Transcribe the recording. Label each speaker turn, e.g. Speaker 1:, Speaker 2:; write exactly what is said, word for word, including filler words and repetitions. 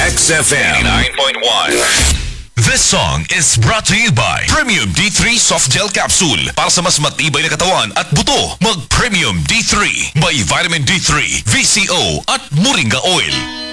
Speaker 1: X F M nine point one. This song is brought to you by Premium D three Soft Gel Capsule. Para sa mas matibay na katawan at buto, mag Premium D three. May Vitamin D three, V C O at Moringa Oil.